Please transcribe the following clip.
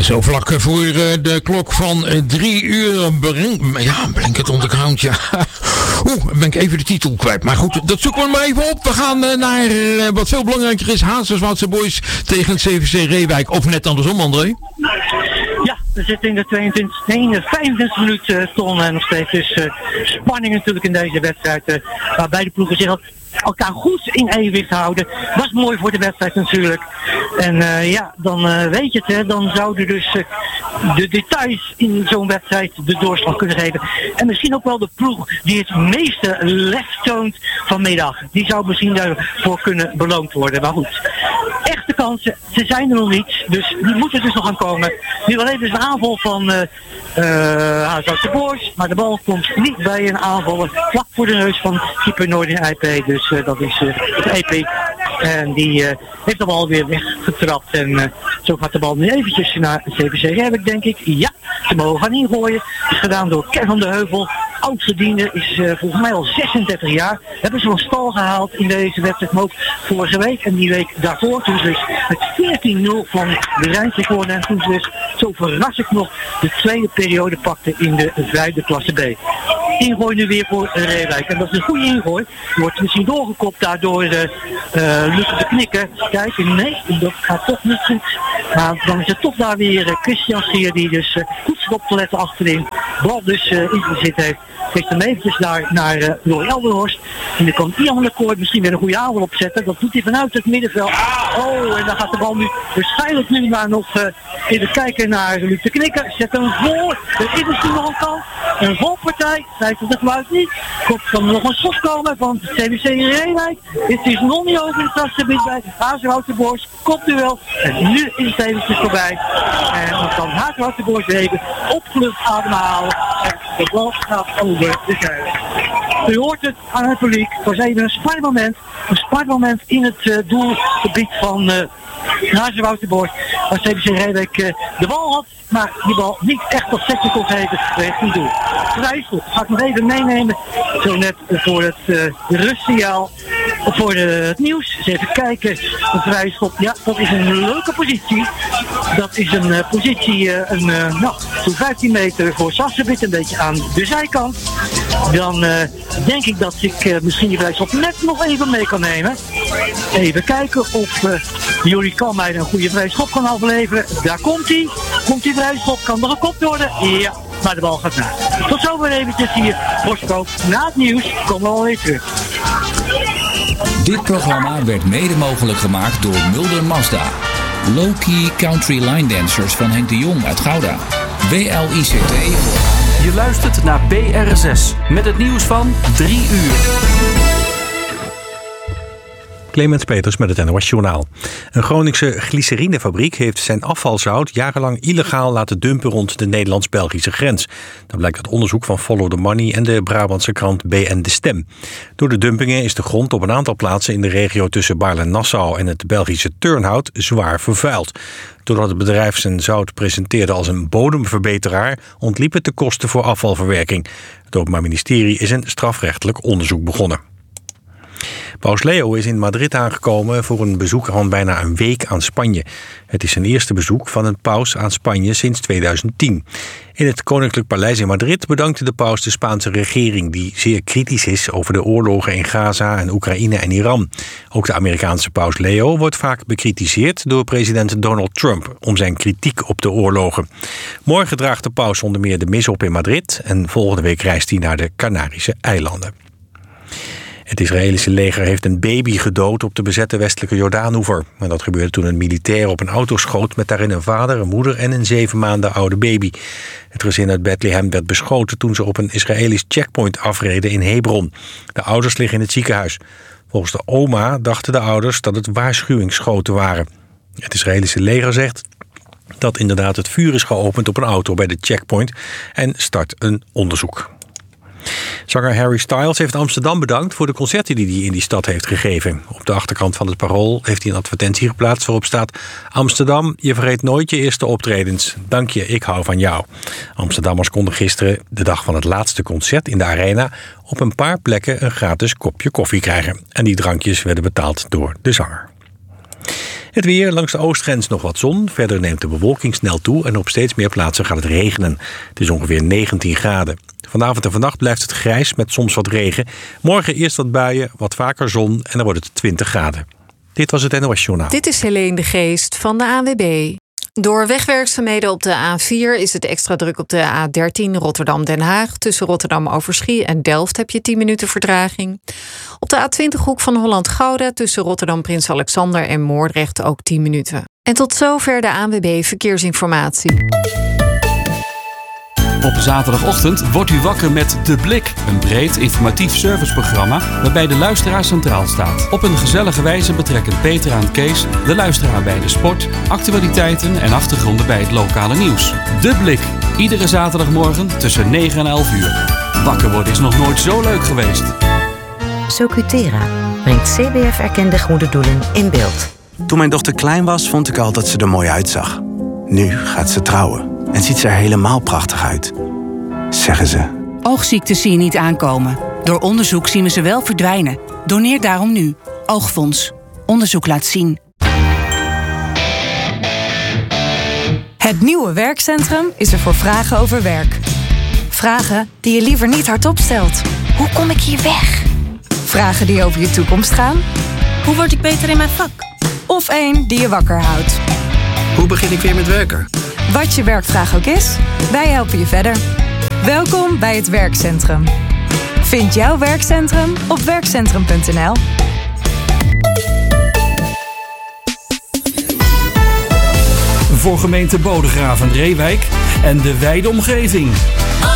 Zo vlak voor de klok van 3 uur blink het onderkant, ja. Ben ik even de titel kwijt. Maar goed, dat zoeken we maar even op. We gaan naar wat veel belangrijker is. Hazerswoudse Boys tegen het CVC Reewijk. Of net andersom, André? Ja, we zitten in de 25 minuut, Ton. En nog steeds dus spanning natuurlijk in deze wedstrijd. Waar beide ploegen zich elkaar goed in evenwicht houden. Dat is mooi voor de wedstrijd natuurlijk. En dan weet je het, hè, dan zouden dus de details in zo'n wedstrijd de doorslag kunnen geven. En misschien ook wel de ploeg die het meeste lef toont vanmiddag. Die zou misschien daarvoor kunnen beloond worden. Maar goed, echte kansen, ze zijn er nog niet. Dus die moeten dus nog gaan komen. Nu wel even dus de aanval van Hazerswoudse Boys. Maar de bal komt niet bij een aanvaller. Vlak voor de neus van keeper Noordin IP. Dus dat is het EP. En die heeft de bal weer weggetrapt. En zo gaat de bal nu eventjes naar CVC Reewijk, denk ik. Ja, ze mogen gaan ingooien. Is gedaan door Ken van de Heuvel. Oud-gediende, is volgens mij al 36 jaar. Hebben ze van stal gehaald in deze wedstrijd. Maar ook vorige week en die week daarvoor. Toen ze dus met 14-0 van de Rijnse geworden. En toen ze dus zo verrassend nog de tweede periode pakte in de 5e klasse B. Ingooi nu weer voor Reewijk. En dat is een goede ingooi. Die wordt misschien doorgekopt daardoor Luc de Knikker. Kijken, nee, dat gaat toch niet goed. Maar dan is het toch daar weer Christian Schier die dus goed zit op te letten achterin. Bal dus ingezet heeft. Geeft hem eventjes naar Roy Eldenhorst. En dan kan Ian de Koort misschien weer een goede aanval opzetten. Dat doet hij vanuit het middenveld. Oh, en dan gaat de bal nu waarschijnlijk nu maar nog even kijken naar Luc de Knikker. Zet hem voor. Er is misschien nog een kans. Een volpartij. Lijkt het geluid niet. Kan er nog een schot komen van CVC Reewijk. Het is nog niet over het strafgebied bij Hazerswoudse Boys. Kopduel. En nu is het eventjes voorbij. En dan kan Hazerswoudse Boys even opgelucht ademhalen. En de bal gaat over de zijde. U hoort het aan het publiek. Het was even een spartmoment. Een spartmoment in het doelgebied van Hazerswoudse Boys. Waar CVC Reewijk de bal had. Maar die bal niet echt tot sector kon geven richting doel. Vrijschop ga ik nog even meenemen. Zo net voor het rustsignaal. Voor het nieuws. Dus even kijken. Een vrijschop. Ja, dat is een leuke positie. Dat is een positie zo'n 15 meter voor Sassenbit. Een beetje aan de zijkant. Dan denk ik dat ik misschien die vrijschop net nog even mee kan nemen. Even kijken of Jurie Kalmeijer een goede vrijschop kan afleveren. Daar komt hij. Komt die vrijschop. Kan er gekopt worden? Ja. Maar de bal gaat naar. Tot zover eventjes hier. Boskoop. Na het nieuws komen we alweer terug. Dit programma werd mede mogelijk gemaakt door Mulder Mazda. Low-key country line dancers van Henk de Jong uit Gouda. WLICT. Je luistert naar BR6 met het nieuws van 3 uur. Clemens Peters met het NOS Journaal. Een Groningse glycerinefabriek heeft zijn afvalzout jarenlang illegaal laten dumpen rond de Nederlands-Belgische grens. Dat blijkt uit onderzoek van Follow the Money en de Brabantse krant BN De Stem. Door de dumpingen is de grond op een aantal plaatsen in de regio tussen Baarle-Nassau en het Belgische Turnhout zwaar vervuild. Doordat het bedrijf zijn zout presenteerde als een bodemverbeteraar, ontliep het de kosten voor afvalverwerking. Het Openbaar Ministerie is een strafrechtelijk onderzoek begonnen. Paus Leo is in Madrid aangekomen voor een bezoek van bijna een week aan Spanje. Het is zijn eerste bezoek van een paus aan Spanje sinds 2010. In het Koninklijk Paleis in Madrid bedankte de paus de Spaanse regering, die zeer kritisch is over de oorlogen in Gaza en Oekraïne en Iran. Ook de Amerikaanse paus Leo wordt vaak bekritiseerd door president Donald Trump om zijn kritiek op de oorlogen. Morgen draagt de paus onder meer de mis op in Madrid en volgende week reist hij naar de Canarische eilanden. Het Israëlische leger heeft een baby gedood op de bezette westelijke Jordaanoever. En dat gebeurde toen een militair op een auto schoot met daarin een vader, een moeder en een 7 maanden oude baby. Het gezin uit Bethlehem werd beschoten toen ze op een Israëlisch checkpoint afreden in Hebron. De ouders liggen in het ziekenhuis. Volgens de oma dachten de ouders dat het waarschuwingsschoten waren. Het Israëlische leger zegt dat inderdaad het vuur is geopend op een auto bij de checkpoint en start een onderzoek. Zanger Harry Styles heeft Amsterdam bedankt voor de concerten die hij in die stad heeft gegeven. Op de achterkant van het Parool heeft hij een advertentie geplaatst waarop staat: Amsterdam, je vergeet nooit je eerste optredens. Dank je, ik hou van jou. Amsterdammers konden gisteren, de dag van het laatste concert in de Arena, op een paar plekken een gratis kopje koffie krijgen. En die drankjes werden betaald door de zanger. Het weer, langs de oostgrens nog wat zon. Verder neemt de bewolking snel toe en op steeds meer plaatsen gaat het regenen. Het is ongeveer 19 graden. Vanavond en vannacht blijft het grijs met soms wat regen. Morgen eerst wat buien, wat vaker zon en dan wordt het 20 graden. Dit was het NOS Journaal. Dit is Helene de Geest van de ANWB. Door wegwerkzaamheden op de A4 is het extra druk op de A13 Rotterdam-Den Haag. Tussen Rotterdam-Overschie en Delft heb je 10 minuten vertraging. Op de A20 Hoek van Holland-Gouda tussen Rotterdam-Prins Alexander en Moordrecht ook 10 minuten. En tot zover de ANWB Verkeersinformatie. Op zaterdagochtend wordt u wakker met De Blik. Een breed informatief serviceprogramma waarbij de luisteraar centraal staat. Op een gezellige wijze betrekken Petra en Kees de luisteraar bij de sport, actualiteiten en achtergronden bij het lokale nieuws. De Blik. Iedere zaterdagmorgen tussen 9 en 11 uur. Wakker worden is nog nooit zo leuk geweest. Socutera brengt CBF-erkende goede doelen in beeld. Toen mijn dochter klein was, vond ik al dat ze er mooi uitzag. Nu gaat ze trouwen en ziet ze er helemaal prachtig uit. Zeggen ze. Oogziektes zie je niet aankomen. Door onderzoek zien we ze wel verdwijnen. Doneer daarom nu. Oogfonds. Onderzoek laat zien. Het nieuwe werkcentrum is er voor vragen over werk. Vragen die je liever niet hardop stelt. Hoe kom ik hier weg? Vragen die over je toekomst gaan. Hoe word ik beter in mijn vak? Of één die je wakker houdt. Hoe begin ik weer met werken? Wat je werkvraag ook is, wij helpen je verder. Welkom bij het werkcentrum. Vind jouw werkcentrum op werkcentrum.nl. Voor gemeente Bodegraven-Reewijk en de wijde omgeving.